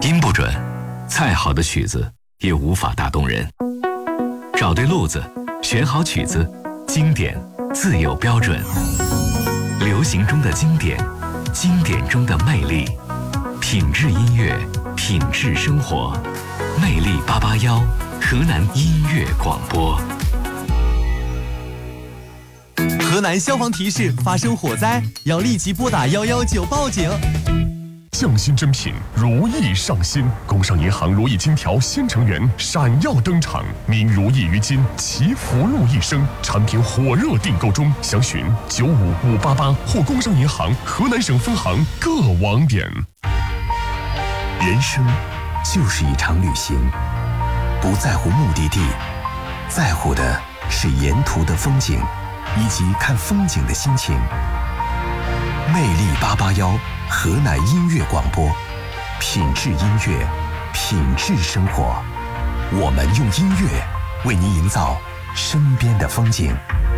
音不准，再好的曲子也无法打动人。找对路子，选好曲子，经典自有标准。流行中的经典，经典中的魅力，品质音乐，品质生活。魅力881，河南音乐广播。 河南消防提示：发生火灾要立即拨打119报警。 匠心珍品，如意上新。工商银行如意金条新成员闪耀登场，您如意于今，祈福禄一生。产品火热订购中，详询95588或工商银行河南省分行各网点。 人生就是一场旅行，不在乎目的地，在乎的是沿途的风景以及看风景的心情。魅力881，河南音乐广播，品质音乐，品质生活。我们用音乐为您营造身边的风景。